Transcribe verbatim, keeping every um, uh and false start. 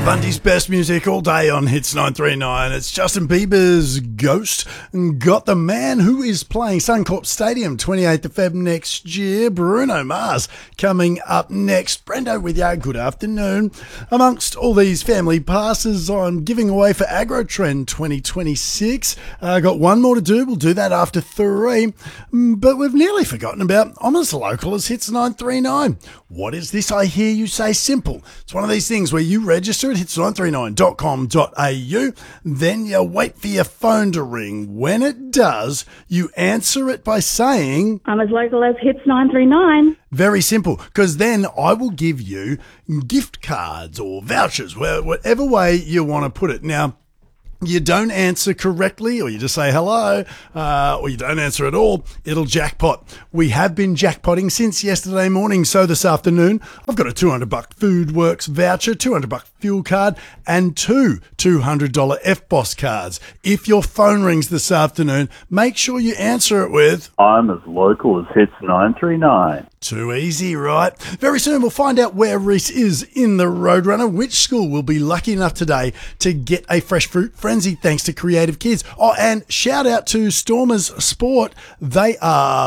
Bundy's best music all day on Hits nine three nine. It's Justin Bieber's Ghost. Got the man who is playing Suncorp Stadium twenty-eighth of February next year, Bruno Mars, coming up next. Brendo with you, good afternoon. Amongst all these family passes I'm giving away for AgroTrend twenty twenty-six, uh, got one more to do. We'll do that after three. But we've nearly forgotten about I'm as local as Hits nine three nine. What is this I hear you say? Simple. It's one of these things where you register at hits nine three nine dot com dot a u, then you wait for your phone to ring. When it does, you answer it by saying, I'm as local as Hits nine three nine. Very simple, because then I will give you gift cards or vouchers, whatever way you want to put it. Now, you don't answer correctly, or you just say hello, uh, or you don't answer at all, it'll jackpot. We have been jackpotting since yesterday morning, so this afternoon I've got a two hundred bucks FoodWorks voucher, two hundred bucks fuel card, and two two hundred dollars F B O S cards. If your phone rings this afternoon, make sure you answer it with, I'm as local as Hits nine three nine. Too easy, right? Very soon we'll find out where Reese is in the Roadrunner, which school will be lucky enough today to get a fresh fruit frenzy thanks to Creative Kids. Oh, and shout out to Stormers Sport. They are